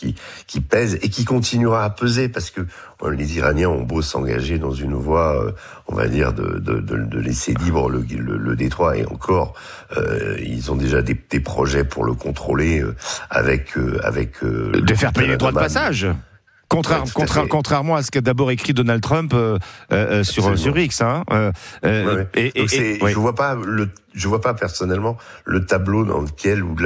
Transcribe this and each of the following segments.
qui pèse et qui continuera à peser parce que les Iraniens ont beau s'engager dans une voie, on va dire, de laisser libre le détroit et encore, ils ont déjà des projets pour le contrôler avec de faire payer les droits de passage. Contrairement à ce qu'a d'abord écrit Donald Trump sur X. Je vois pas personnellement le tableau dans lequel ou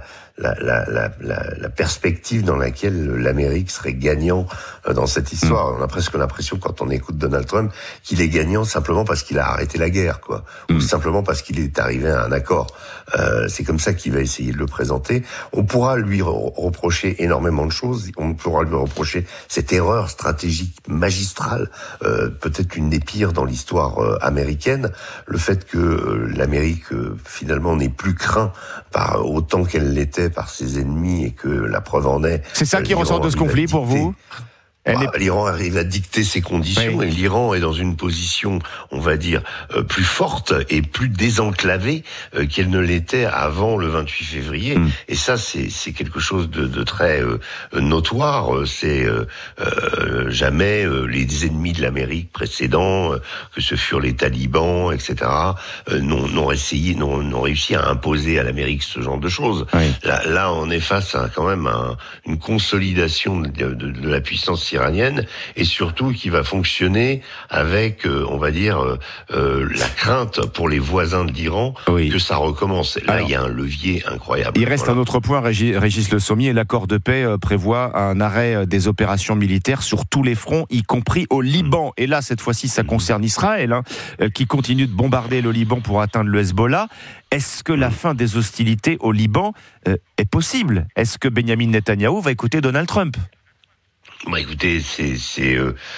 la perspective dans laquelle l'Amérique serait gagnant dans cette histoire. On a presque l'impression quand on écoute Donald Trump qu'il est gagnant simplement parce qu'il a arrêté la guerre, quoi, ou simplement parce qu'il est arrivé à un accord. C'est comme ça qu'il va essayer de le présenter. On pourra lui reprocher énormément de choses. On pourra lui reprocher cette erreur stratégique magistrale, peut-être une des pires dans l'histoire américaine, le fait que l'Amérique finalement n'est plus craint par autant qu'elle l'était par ses ennemis et que la preuve en est. C'est ça qui ressort de ce conflit pour vous ? L'Iran arrive à dicter ses conditions, oui. Et l'Iran est dans une position, on va dire, plus forte et plus désenclavée qu'elle ne l'était avant le 28 février. Et ça, c'est quelque chose de très notoire. C'est jamais les ennemis de l'Amérique précédents, que ce furent les talibans, etc., n'ont réussi à imposer à l'Amérique ce genre de choses. Oui. Là, on est face à quand même une consolidation de la puissance iranienne et surtout qui va fonctionner avec, on va dire, la crainte pour les voisins de l'Iran que ça recommence. Là, il y a un levier incroyable. Il reste un autre point, Régis Le Sommier. L'accord de paix prévoit un arrêt des opérations militaires sur tous les fronts, y compris au Liban. Et là, cette fois-ci, ça concerne Israël, qui continue de bombarder le Liban pour atteindre le Hezbollah. Est-ce que la fin des hostilités au Liban est possible ? Est-ce que Benyamin Netanyahou va écouter Donald Trump ? Écoutez, c'est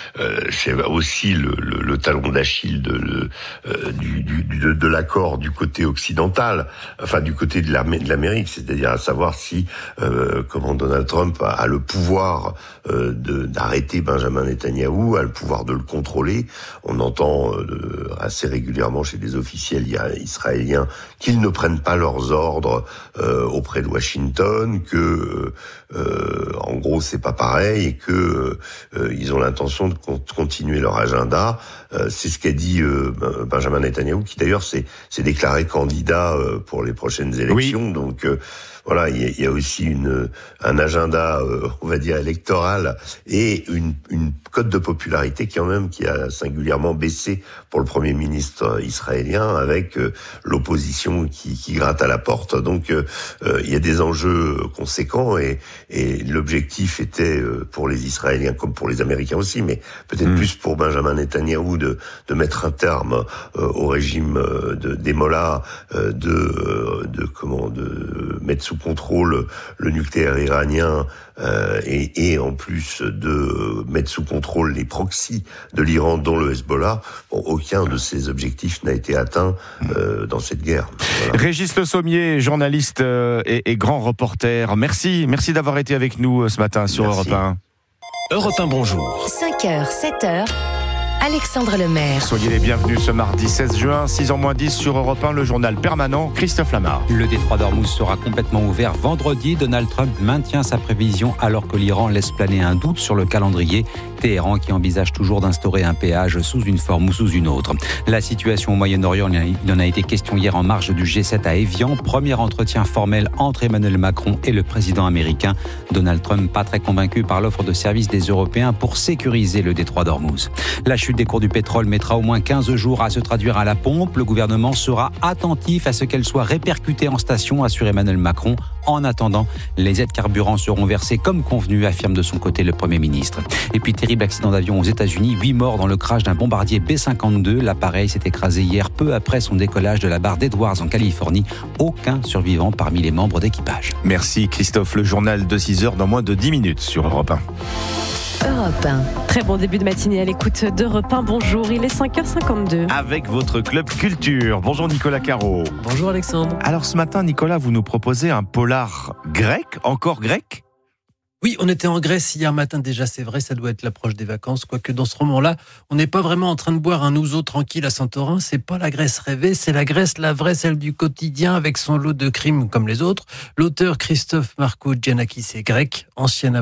aussi le talon d'Achille de l'accord du côté occidental, enfin du côté de l'Amérique, c'est-à-dire à savoir si Donald Trump a le pouvoir d'arrêter Benjamin Netanyahou, a le pouvoir de le contrôler. On entend assez régulièrement chez des officiels israéliens qu'ils ne prennent pas leurs ordres auprès de Washington, que en gros c'est pas pareil et que ils ont l'intention de continuer leur agenda. C'est ce qu'a dit Benjamin Netanyahou, qui d'ailleurs s'est déclaré candidat pour les prochaines élections. Oui. Donc voilà, il y a aussi un agenda, on va dire, électoral et une cote de popularité qui a singulièrement baissé pour le Premier ministre israélien avec l'opposition qui gratte à la porte. Donc il y a des enjeux conséquents et l'objectif était pour les Israéliens comme pour les Américains aussi, mais peut-être plus pour Benjamin Netanyahou de mettre un terme au régime des Mollahs, de mettre sous contrôle le nucléaire iranien et en plus de mettre sous contrôle les proxys de l'Iran, dont le Hezbollah. Aucun de ces objectifs n'a été atteint dans cette guerre. Voilà. Régis Le Sommier, journaliste et grand reporter. Merci d'avoir été avec nous ce matin sur Europe 1. Europe 1, bonjour. 5h, 7h. Alexandre Lemaire. Soyez les bienvenus ce mardi 16 juin, 6h-10 sur Europe 1, le journal permanent Christophe Lamar. Le détroit d'Ormuz sera complètement ouvert vendredi. Donald Trump maintient sa prévision alors que l'Iran laisse planer un doute sur le calendrier. Téhéran qui envisage toujours d'instaurer un péage sous une forme ou sous une autre. La situation au Moyen-Orient, il en a été question hier en marge du G7 à Évian. Premier entretien formel entre Emmanuel Macron et le président américain. Donald Trump pas très convaincu par l'offre de service des Européens pour sécuriser le détroit d'Ormuz. La chute des cours du pétrole mettra au moins 15 jours à se traduire à la pompe. Le gouvernement sera attentif à ce qu'elle soit répercutée en station, assure Emmanuel Macron. En attendant, les aides carburant seront versées comme convenu, affirme de son côté le Premier ministre. Et puis, terrible accident d'avion aux États-Unis, 8 morts dans le crash d'un bombardier B-52. L'appareil s'est écrasé hier peu après son décollage de la barre d'Edwards en Californie. Aucun survivant parmi les membres d'équipage. Merci Christophe, le journal de 6h dans moins de 10 minutes sur Europe 1. Europe 1. Très bon début de matinée à l'écoute d'Europe 1. Bonjour, il est 5h52. Avec votre club culture. Bonjour Nicolas Caro. Bonjour Alexandre. Alors ce matin, Nicolas, vous nous proposez un polar grec, encore grec ? Oui, on était en Grèce hier matin déjà, c'est vrai, ça doit être l'approche des vacances, quoique dans ce roman-là, on n'est pas vraiment en train de boire un ouzo tranquille à Santorin, c'est pas la Grèce rêvée, c'est la Grèce, la vraie, celle du quotidien, avec son lot de crimes comme les autres. L'auteur Christophe Marco Giannakis est grec, ancien